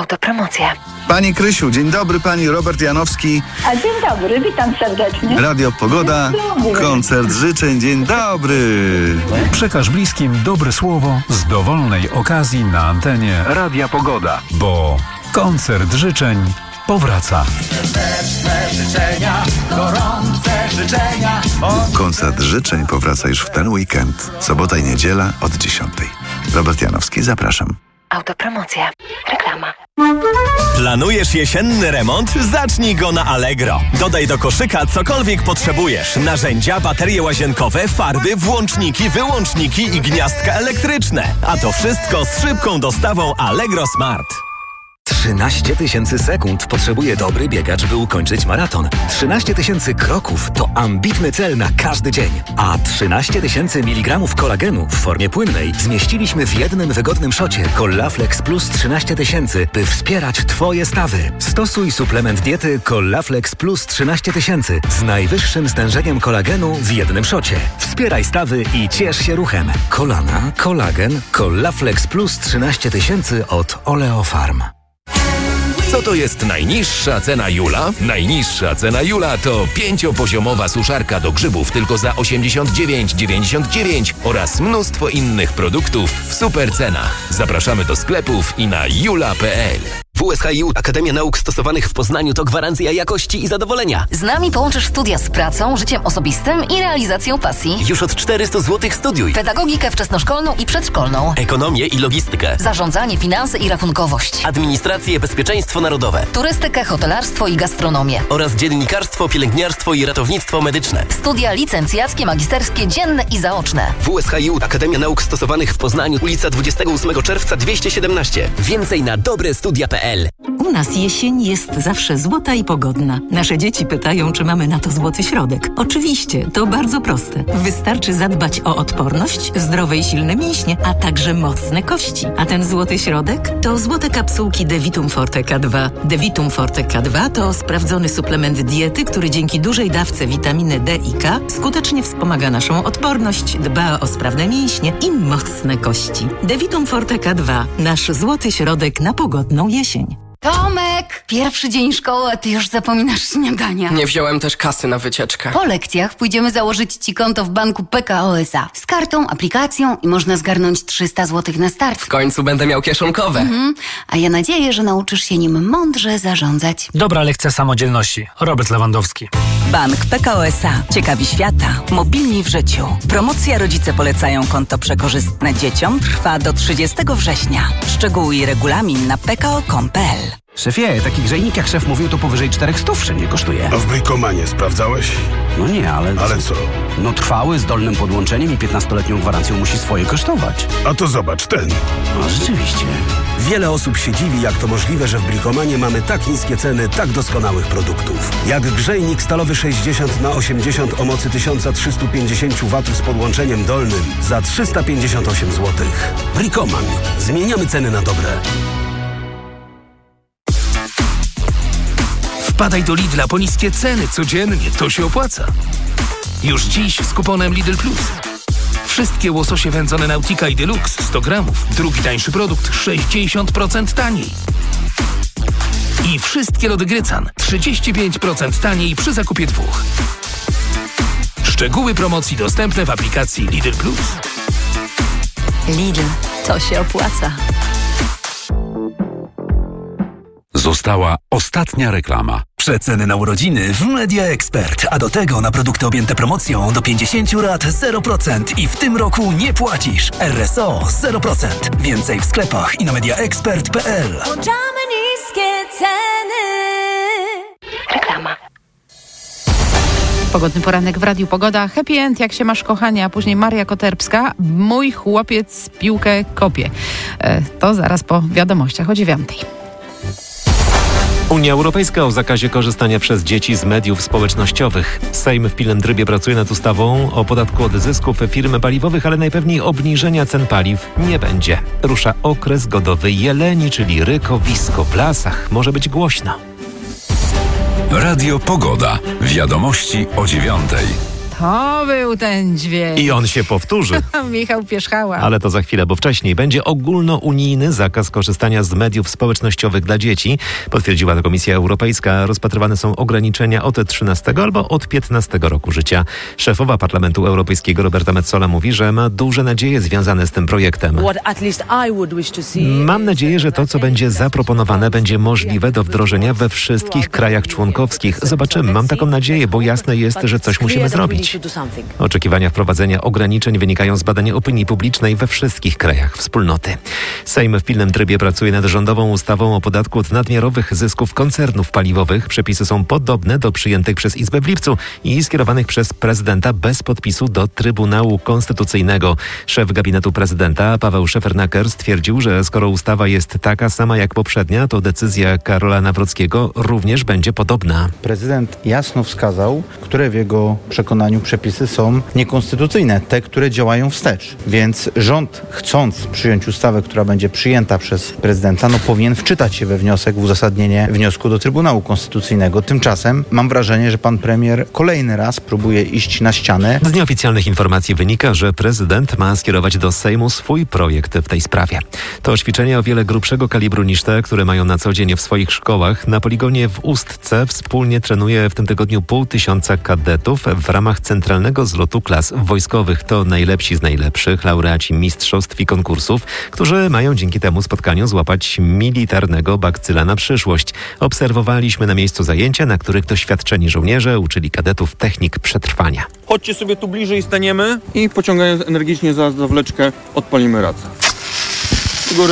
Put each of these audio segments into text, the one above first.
Autopromocja. Pani Krysiu, dzień dobry, pani Robert Janowski. A dzień dobry, witam serdecznie. Radio Pogoda, koncert życzeń, dzień dobry. Przekaż bliskim dobre słowo z dowolnej okazji na antenie Radia Pogoda, bo koncert życzeń powraca. Serdeczne życzenia, gorące życzenia. Koncert życzeń powraca już w ten weekend. Sobota i niedziela od 10:00. Robert Janowski, zapraszam. Autopromocja. Reklama. Planujesz jesienny remont? Zacznij go na Allegro. Dodaj do koszyka cokolwiek potrzebujesz. Narzędzia, baterie łazienkowe, farby, włączniki, wyłączniki i gniazdka elektryczne. A to wszystko z szybką dostawą Allegro Smart. 13 000 sekund potrzebuje dobry biegacz, by ukończyć maraton. 13 000 kroków to ambitny cel na każdy dzień. A 13 000 mg kolagenu w formie płynnej zmieściliśmy w jednym wygodnym szocie Collaflex Plus 13 000, by wspierać Twoje stawy. Stosuj suplement diety Collaflex Plus 13 000 z najwyższym stężeniem kolagenu w jednym szocie. Wspieraj stawy i ciesz się ruchem. Kolana, kolagen, Collaflex Plus 13 000 od Oleofarm. Co to jest najniższa cena Jula? Najniższa cena Jula to 5-poziomowa suszarka do grzybów tylko za 89,99 oraz mnóstwo innych produktów w super cenach. Zapraszamy do sklepów i na jula.pl. WSHiU Akademia Nauk Stosowanych w Poznaniu to gwarancja jakości i zadowolenia. Z nami połączysz studia z pracą, życiem osobistym i realizacją pasji. Już od 400 zł studiuj. Pedagogikę wczesnoszkolną i przedszkolną. Ekonomię i logistykę. Zarządzanie, finanse i rachunkowość. Administrację, bezpieczeństwo narodowe. Turystykę, hotelarstwo i gastronomię. Oraz dziennikarstwo, pielęgniarstwo i ratownictwo medyczne. Studia licencjackie, magisterskie, dzienne i zaoczne. WSHiU Akademia Nauk Stosowanych w Poznaniu, ulica 28 czerwca 217. Więcej na dobrestudia.pl. U nas jesień jest zawsze złota i pogodna. Nasze dzieci pytają, czy mamy na to złoty środek. Oczywiście, to bardzo proste. Wystarczy zadbać o odporność, zdrowe i silne mięśnie, a także mocne kości. A ten złoty środek to złote kapsułki Devitum Forte K2. Devitum Forte K2 to sprawdzony suplement diety, który dzięki dużej dawce witaminy D i K skutecznie wspomaga naszą odporność, dba o sprawne mięśnie i mocne kości. Devitum Forte K2. Nasz złoty środek na pogodną jesień. Tomek! Pierwszy dzień szkoły, a ty już zapominasz śniadania. Nie wziąłem też kasy na wycieczkę. Po lekcjach pójdziemy założyć ci konto w banku PKO SA. Z kartą, aplikacją i można zgarnąć 300 zł na start. W końcu będę miał kieszonkowe. A ja nadzieję, że nauczysz się nim mądrze zarządzać. Dobra lekcja samodzielności. Robert Lewandowski. Bank PKO SA. Ciekawi świata. Mobilni w życiu. Promocja Rodzice polecają konto przekorzystne dzieciom trwa do 30 września. Szczegóły i regulamin na pko.com.pl. Szefie, taki grzejnik jak szef mówił, to powyżej 400 wszędzie kosztuje. A w Brikomanie sprawdzałeś? No nie, ale... Ale co? No trwały, z dolnym podłączeniem i 15-letnią gwarancją musi swoje kosztować. A to zobacz, ten. No rzeczywiście. Wiele osób się dziwi, jak to możliwe, że w Brikomanie mamy tak niskie ceny tak doskonałych produktów. Jak grzejnik stalowy 60x80 o mocy 1350 W z podłączeniem dolnym za 358 zł. Brikoman. Zmieniamy ceny na dobre. Wpadaj do Lidla po niskie ceny codziennie, to się opłaca. Już dziś z kuponem Lidl Plus. Wszystkie łososie wędzone Nautica i Deluxe 100 gramów. Drugi tańszy produkt 60% taniej. I wszystkie lody Grycan 35% taniej przy zakupie 2. Szczegóły promocji dostępne w aplikacji Lidl Plus. Lidl, to się opłaca. Została ostatnia reklama. Przeceny na urodziny w Media Expert, a do tego na produkty objęte promocją do 50 lat 0% i w tym roku nie płacisz. RSO 0%. Więcej w sklepach i na mediaexpert.pl. Włączamy niskie ceny. Reklama. Pogodny poranek w Radiu Pogoda. Happy end, jak się masz, kochanie, a później Maria Koterbska. Mój chłopiec piłkę kopie. To zaraz po wiadomościach o 9:00. Unia Europejska o zakazie korzystania przez dzieci z mediów społecznościowych. Sejm w pilnym trybie pracuje nad ustawą o podatku od zysków firm paliwowych, ale najpewniej obniżenia cen paliw nie będzie. Rusza okres godowy jeleni, czyli rykowisko. W lasach może być głośno. Radio Pogoda. Wiadomości o 9:00. To był ten dźwięk. I on się powtórzy. Michał Pierzchała. Ale to za chwilę, bo wcześniej będzie ogólnounijny zakaz korzystania z mediów społecznościowych dla dzieci. Potwierdziła to Komisja Europejska. Rozpatrywane są ograniczenia od 13 albo od 15 roku życia. Szefowa Parlamentu Europejskiego Roberta Metsola mówi, że ma duże nadzieje związane z tym projektem. Mam nadzieję, że to, co będzie zaproponowane, będzie możliwe do wdrożenia we wszystkich krajach członkowskich. Zobaczymy. Mam taką nadzieję, bo jasne jest, że coś musimy zrobić. Oczekiwania wprowadzenia ograniczeń wynikają z badania opinii publicznej we wszystkich krajach wspólnoty. Sejm w pilnym trybie pracuje nad rządową ustawą o podatku od nadmiarowych zysków koncernów paliwowych. Przepisy są podobne do przyjętych przez Izbę w lipcu i skierowanych przez prezydenta bez podpisu do Trybunału Konstytucyjnego. Szef gabinetu prezydenta Paweł Szefernaker stwierdził, że skoro ustawa jest taka sama jak poprzednia, to decyzja Karola Nawrockiego również będzie podobna. Prezydent jasno wskazał, które w jego przekonaniu przepisy są niekonstytucyjne, te, które działają wstecz. Więc rząd, chcąc przyjąć ustawę, która będzie przyjęta przez prezydenta, powinien wczytać się we wniosek, w uzasadnienie wniosku do Trybunału Konstytucyjnego. Tymczasem mam wrażenie, że pan premier kolejny raz próbuje iść na ścianę. Z nieoficjalnych informacji wynika, że prezydent ma skierować do Sejmu swój projekt w tej sprawie. To ćwiczenie o wiele grubszego kalibru niż te, które mają na co dzień w swoich szkołach. Na poligonie w Ustce wspólnie trenuje w tym tygodniu 500 kadetów w ramach centralnego zlotu klas wojskowych. To najlepsi z najlepszych, laureaci mistrzostw i konkursów, którzy mają dzięki temu spotkaniu złapać militarnego bakcyla na przyszłość. Obserwowaliśmy na miejscu zajęcia, na których doświadczeni żołnierze uczyli kadetów technik przetrwania. Chodźcie sobie tu bliżej, staniemy i pociągając energicznie za zawleczkę odpalimy racę. Z góry.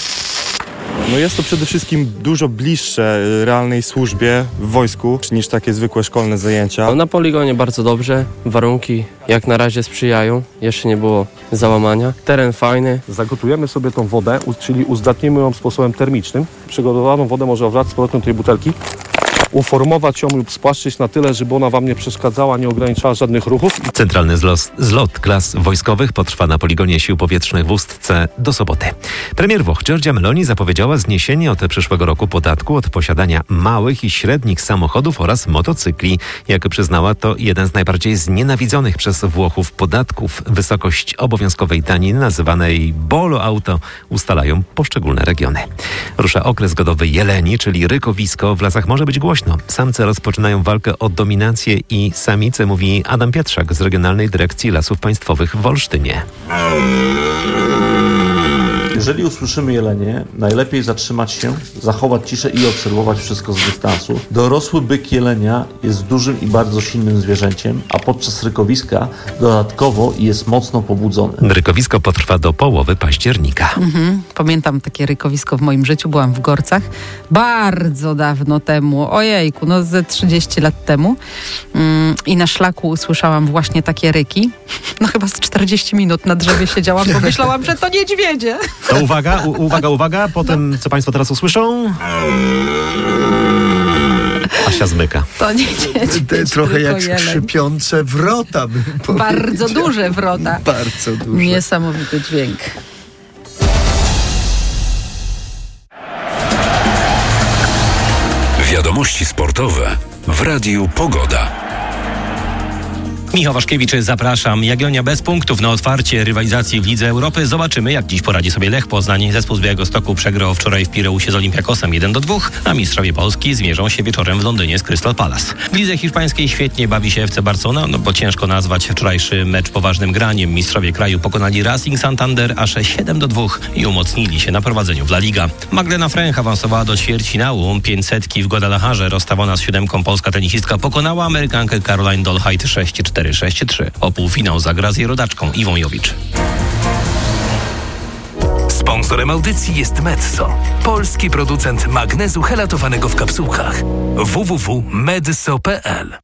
No jest to przede wszystkim dużo bliższe realnej służbie w wojsku niż takie zwykłe szkolne zajęcia. Na poligonie bardzo dobrze, warunki jak na razie sprzyjają, jeszcze nie było załamania. Teren fajny. Zagotujemy sobie tą wodę, czyli uzdatnimy ją sposobem termicznym. Przygotowaną wodę może wlać z powrotem do tej butelki, uformować ją lub spłaszczyć na tyle, żeby ona wam nie przeszkadzała, nie ograniczała żadnych ruchów. Centralny zlot klas wojskowych potrwa na poligonie sił powietrznych w Ustce do soboty. Premier Włoch Giorgia Meloni zapowiedziała zniesienie od przyszłego roku podatku od posiadania małych i średnich samochodów oraz motocykli. Jak przyznała, to jeden z najbardziej znienawidzonych przez Włochów podatków. Wysokość obowiązkowej daniny nazywanej bolo auto ustalają poszczególne regiony. Rusza okres godowy jeleni, czyli rykowisko. W lasach może być głośno. Samce rozpoczynają walkę o dominację i samice, mówi Adam Pietrzak z Regionalnej Dyrekcji Lasów Państwowych w Olsztynie. Jeżeli usłyszymy jelenie, najlepiej zatrzymać się, zachować ciszę i obserwować wszystko z dystansu. Dorosły byk jelenia jest dużym i bardzo silnym zwierzęciem, a podczas rykowiska dodatkowo jest mocno pobudzony. Rykowisko potrwa do połowy października. Pamiętam takie rykowisko w moim życiu, byłam w Gorcach bardzo dawno temu, ojejku, ze 30 lat temu i na szlaku usłyszałam właśnie takie ryki. Chyba z 40 minut na drzewie siedziałam, bo myślałam, że to niedźwiedzie. To uwaga, potem co państwo teraz usłyszą? Asia zmyka. To nie niedźwiedź, trochę jak jeleń. skrzypiące wrota, bym powiedział. Bardzo duże wrota. Bardzo duże. Niesamowity dźwięk. Wiadomości sportowe w Radiu Pogoda. Michał Waszkiewicz, zapraszam. Jagiellonia bez punktów na otwarcie rywalizacji w Lidze Europy. Zobaczymy, jak dziś poradzi sobie Lech Poznań. Zespół z Białegostoku przegrał wczoraj w Pireusie z Olympiakosem 1-2, a mistrzowie Polski zmierzą się wieczorem w Londynie z Crystal Palace. W lidze hiszpańskiej świetnie bawi się FC Barcelona, bo ciężko nazwać wczorajszy mecz poważnym graniem. Mistrzowie kraju pokonali Racing Santander aż 7-2 i umocnili się na prowadzeniu w La Liga. Magdalena Fręch awansowała do ćwierćfinału. 500 w Guadalajarze rozstawiona z 7 polska tenisistka pokonała Amerykankę Caroline Dolhait 6-4. 6-3. O półfinał zagra z jej rodaczką Iwą Jowicz. Sponsorem audycji jest Medso, polski producent magnezu helatowanego w kapsułkach. www.medso.pl.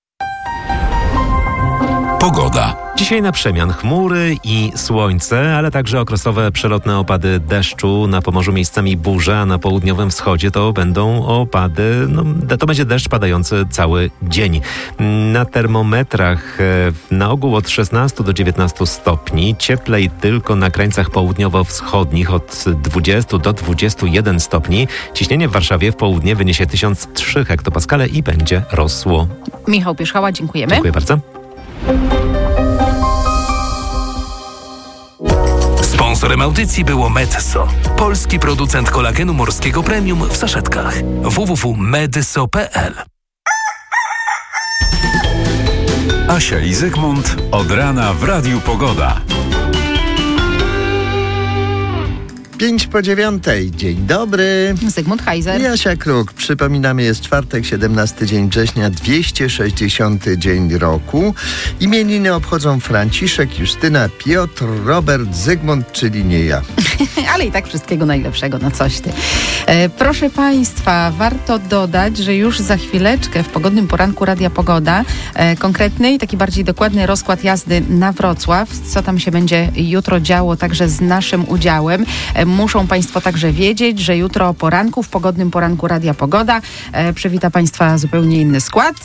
Pogoda. Dzisiaj na przemian chmury i słońce, ale także okresowe przelotne opady deszczu, na Pomorzu miejscami burze, a na południowym wschodzie to będą opady, to będzie deszcz padający cały dzień. Na termometrach na ogół od 16 do 19 stopni, cieplej tylko na krańcach południowo-wschodnich od 20 do 21 stopni. Ciśnienie w Warszawie w południe wyniesie 1003 hektopaskale i będzie rosło. Michał Pierzchała, dziękujemy. Dziękuję bardzo. Sponsorem audycji było Medso, polski producent kolagenu morskiego premium w saszetkach. www.medso.pl. Asia i Zygmunt od rana w Radiu Pogoda. 8:05. Dzień dobry. Zygmunt Heiser. Jasia Kruk. Przypominamy, jest czwartek, 17 dzień września, 260 dzień roku. Imieniny obchodzą Franciszek, Justyna, Piotr, Robert, Zygmunt, czyli nie ja. Ale i tak wszystkiego najlepszego, no coś ty. Proszę Państwa, warto dodać, że już za chwileczkę w pogodnym poranku Radia Pogoda konkretny i taki bardziej dokładny rozkład jazdy na Wrocław, co tam się będzie jutro działo także z naszym udziałem. Muszą Państwo także wiedzieć, że jutro o poranku, w pogodnym poranku Radia Pogoda przywita Państwa zupełnie inny skład,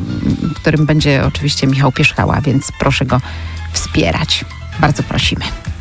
którym będzie oczywiście Michał Pierzchała, więc proszę go wspierać. Bardzo prosimy.